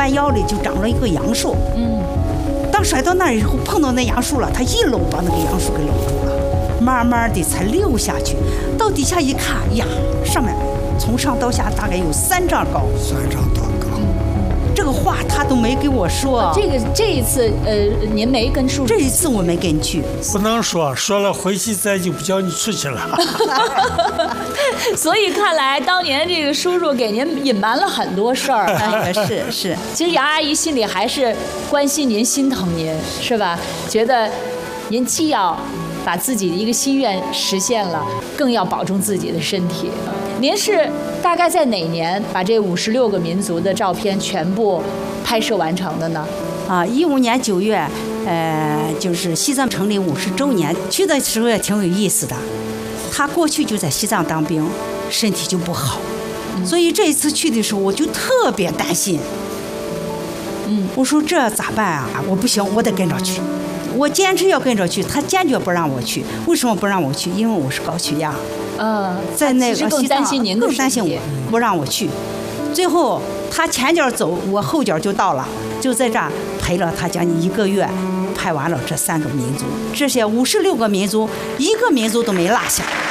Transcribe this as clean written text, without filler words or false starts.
山腰里就长了一个杨树。当甩到那儿以后，碰到那杨树了，他一搂把那个杨树给搂住了，慢慢的才溜下去。到底下一看呀，上面从上到下大概有3丈高 ，3丈多高。 这个话他都没给我说。 这一次您没跟叔叔？ 这一次我没跟你去， 不能说了回去再就不叫你出去了。 所以看来当年这个叔叔给您隐瞒了很多事儿。 是。 其实杨阿姨心里还是关心您、心疼您，是吧？觉得您既要把自己的一个心愿实现了，更要保重自己的身体。您是大概在哪年把这56个民族的照片全部拍摄完成的呢 ？15年9月，就是西藏成立50周年，去的时候也挺有意思的。他过去就在西藏当兵，身体就不好，所以这一次去的时候我就特别担心。我说这咋办啊？我不行，我得跟着去。我坚持要跟着去，他坚决不让我去。为什么不让我去？因为我是高血压。在那个更担心您的身体， 更担心我，不让我去。最后他前脚走，我后脚就到了，就在这儿陪了他将近1个月，拍完了这3个民族，这些56个民族，1个民族都没落下。